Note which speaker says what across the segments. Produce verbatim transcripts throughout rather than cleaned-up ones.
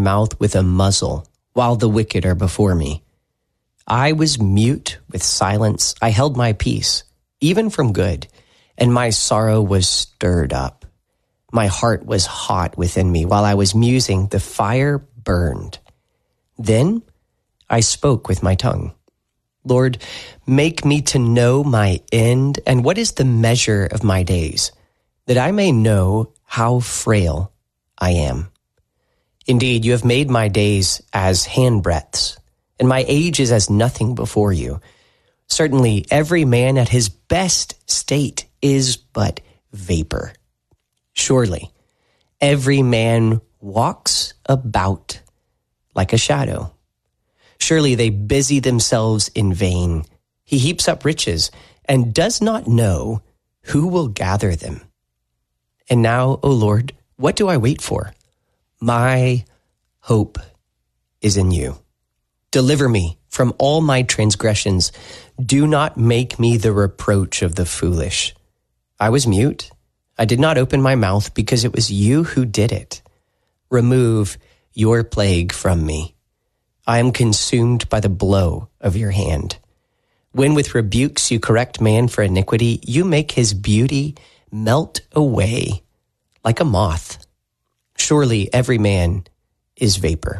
Speaker 1: mouth with a muzzle, while the wicked are before me. I was mute with silence. I held my peace, even from good, and my sorrow was stirred up. My heart was hot within me. While I was musing, the fire burned. Then I spoke with my tongue. Lord, make me to know my end, and what is the measure of my days, that I may know how frail I am. Indeed, you have made my days as handbreadths, and my age is as nothing before you. Certainly, every man at his best state is but vapor. Surely, every man walks about like a shadow. Surely they busy themselves in vain. He heaps up riches and does not know who will gather them. And now, O Lord, what do I wait for? My hope is in you. Deliver me from all my transgressions. Do not make me the reproach of the foolish. I was mute. I did not open my mouth because it was you who did it. Remove your plague from me. I am consumed by the blow of your hand. When with rebukes you correct man for iniquity, you make his beauty melt away like a moth. Surely every man is vapor.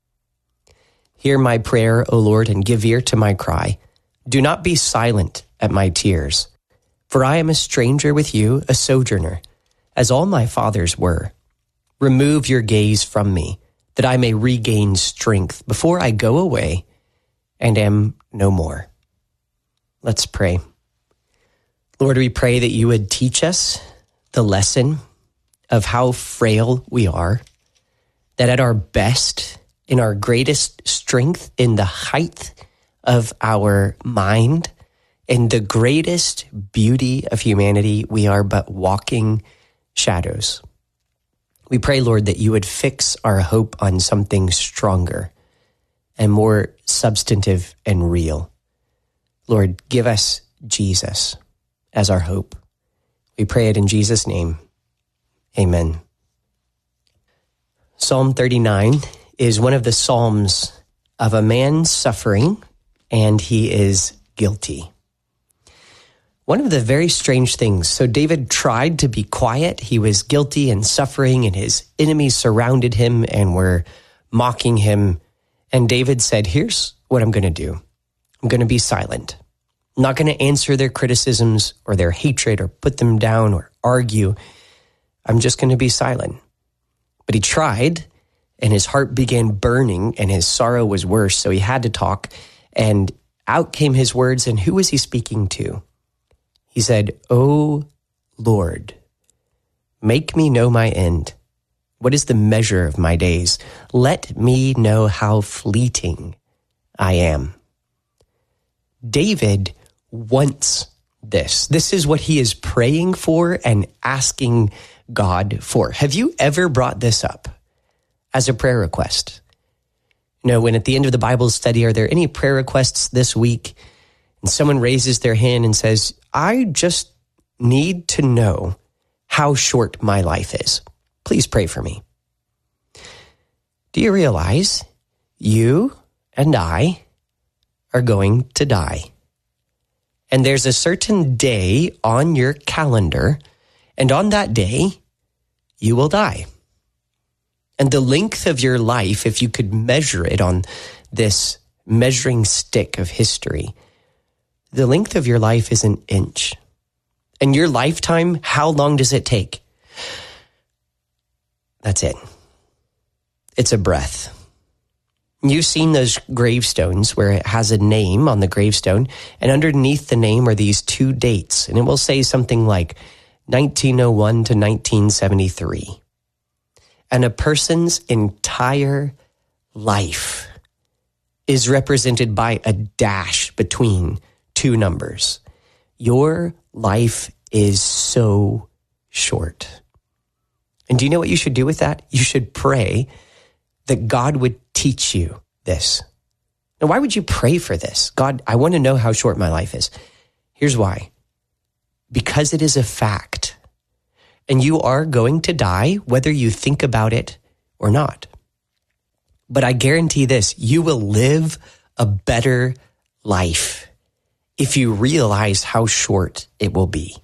Speaker 1: Hear my prayer, O Lord, and give ear to my cry. Do not be silent at my tears, for I am a stranger with you, a sojourner, as all my fathers were. Remove your gaze from me, that I may regain strength before I go away and am no more. Let's pray. Lord, we pray that you would teach us the lesson of how frail we are, that at our best, in our greatest strength, in the height of our mind, in the greatest beauty of humanity, we are but walking shadows. We pray, Lord, that you would fix our hope on something stronger and more substantive and real. Lord, give us Jesus as our hope. We pray it in Jesus' name. Amen. Psalm thirty-nine is one of the psalms of a man suffering, and he is guilty. One of the very strange things, so David tried to be quiet. He was guilty and suffering, and his enemies surrounded him and were mocking him. And David said, here's what I'm going to do. I'm going to be silent. I'm not going to answer their criticisms or their hatred or put them down or argue. I'm just going to be silent. But he tried, and his heart began burning, and his sorrow was worse, so he had to talk. And out came his words, and who was he speaking to? He said, O Lord, make me know my end. What is the measure of my days? Let me know how fleeting I am. David wants this. This is what he is praying for and asking God for. Have you ever brought this up as a prayer request? You know, when at the end of the Bible study, are there any prayer requests this week? And someone raises their hand and says, I just need to know how short my life is. Please pray for me. Do you realize you and I are going to die? And there's a certain day on your calendar, and on that day, you will die. And the length of your life, if you could measure it on this measuring stick of history, the length of your life is an inch. And your lifetime, how long does it take? That's it. It's a breath. You've seen those gravestones where it has a name on the gravestone, and underneath the name are these two dates, and it will say something like nineteen oh one to nineteen seventy-three. And a person's entire life is represented by a dash between two numbers. Your life is so short. And do you know what you should do with that? You should pray that God would teach you this. Now, why would you pray for this? God, I want to know how short my life is. Here's why. Because it is a fact. And you are going to die whether you think about it or not. But I guarantee this, you will live a better life if you realize how short it will be.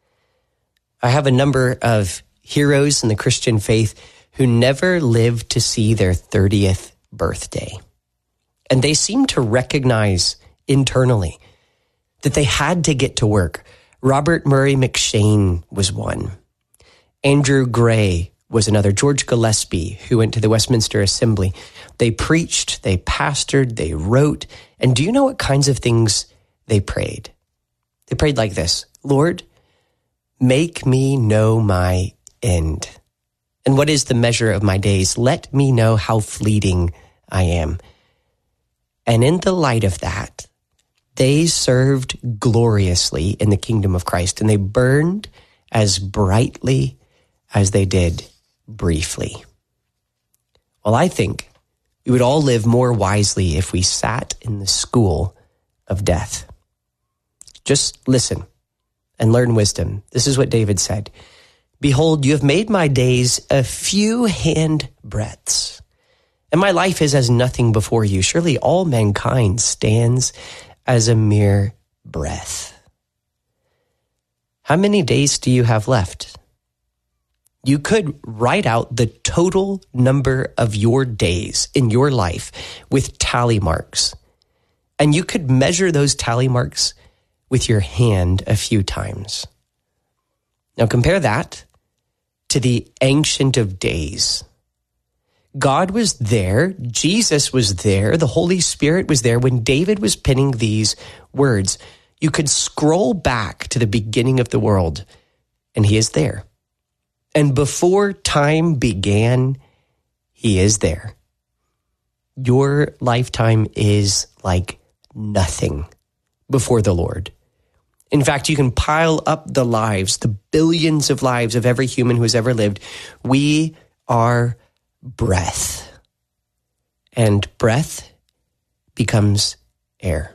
Speaker 1: I have a number of heroes in the Christian faith who never lived to see their thirtieth birthday. And they seem to recognize internally that they had to get to work. Robert Murray McShane was one. Andrew Gray was another. George Gillespie, who went to the Westminster Assembly. They preached, they pastored, they wrote. And do you know what kinds of things they prayed? They prayed like this: Lord, make me know my end. And what is the measure of my days? Let me know how fleeting I am. And in the light of that, they served gloriously in the kingdom of Christ, and they burned as brightly as they did briefly. Well, I think we would all live more wisely if we sat in the school of death. Just listen and learn wisdom. This is what David said: Behold, you have made my days a few hand breadths, and my life is as nothing before you. Surely all mankind stands as a mere breath. How many days do you have left? You could write out the total number of your days in your life with tally marks, and you could measure those tally marks with your hand a few times. Now compare that to the Ancient of Days. God was there, Jesus was there, the Holy Spirit was there when David was penning these words. You could scroll back to the beginning of the world, and he is there. And before time began, he is there. Your lifetime is like nothing before the Lord. In fact, you can pile up the lives, the billions of lives of every human who has ever lived. We are breath. And breath becomes air.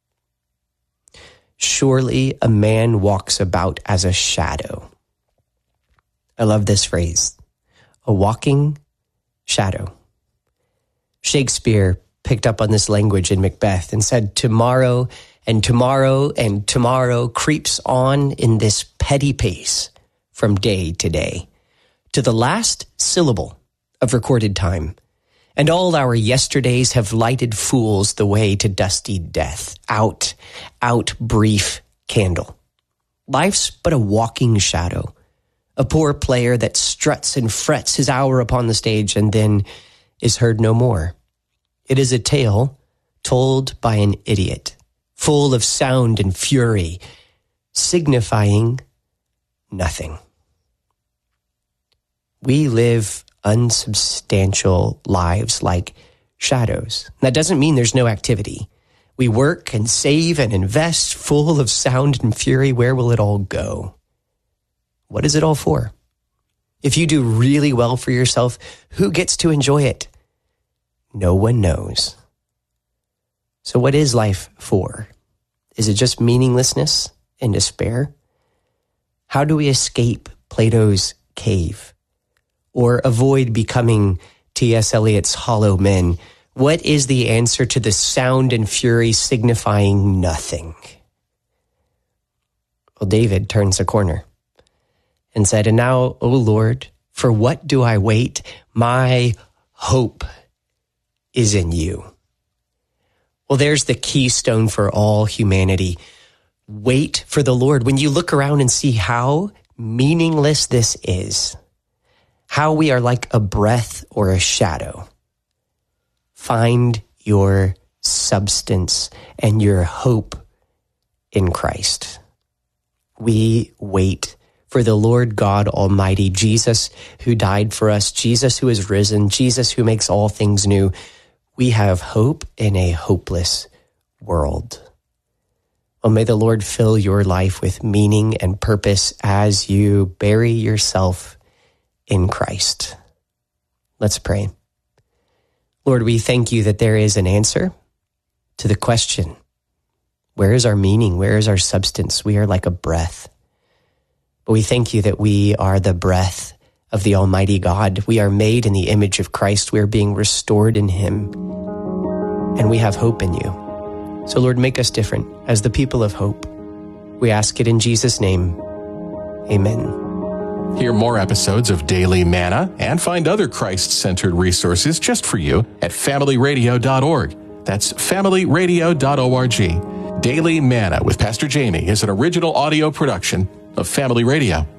Speaker 1: Surely a man walks about as a shadow. I love this phrase, a walking shadow. Shakespeare picked up on this language in Macbeth and said, tomorrow and tomorrow and tomorrow creeps on in this petty pace from day to day, to the last syllable of recorded time. And all our yesterdays have lighted fools the way to dusty death. Out, out, brief candle. Life's but a walking shadow, a poor player that struts and frets his hour upon the stage and then is heard no more. It is a tale told by an idiot, full of sound and fury, signifying nothing. We live unsubstantial lives like shadows. That doesn't mean there's no activity. We work and save and invest, full of sound and fury. Where will it all go? What is it all for? If you do really well for yourself, who gets to enjoy it? No one knows. So what is life for? Is it just meaninglessness and despair? How do we escape Plato's cave or avoid becoming T S Eliot's hollow men? What is the answer to the sound and fury signifying nothing? Well, David turns a corner and said, and now, O Lord, for what do I wait? My hope is in you. Well, there's the keystone for all humanity. Wait for the Lord. When you look around and see how meaningless this is, how we are like a breath or a shadow, find your substance and your hope in Christ. We wait for the Lord God Almighty, Jesus who died for us, Jesus who is risen, Jesus who makes all things new. We have hope in a hopeless world. Well, may the Lord fill your life with meaning and purpose as you bury yourself in Christ. Let's pray. Lord, we thank you that there is an answer to the question, where is our meaning? Where is our substance? We are like a breath. But we thank you that we are the breath of the Almighty God. We are made in the image of Christ. We are being restored in Him. And we have hope in you. So Lord, make us different as the people of hope. We ask it in Jesus' name. Amen.
Speaker 2: Hear more episodes of Daily Manna and find other Christ-centered resources just for you at family radio dot org. That's family radio dot org. Daily Manna with Pastor Jamie is an original audio production of Family Radio.